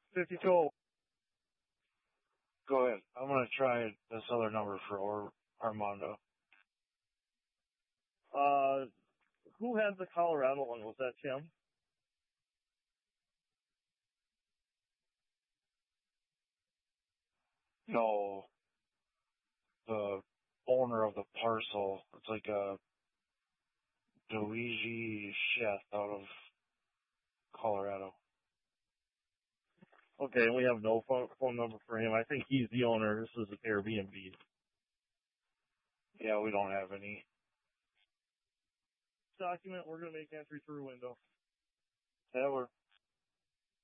52. Go ahead. I'm going to try this other number for Armando. Who had the Colorado one? Was that Tim? No. The owner of the parcel. It's like a Luigi chef out of Colorado. Okay, we have no phone number for him. I think he's the owner. This is an Airbnb. Yeah, we don't have any. Document, we're going to make entry through a window. Yeah, we're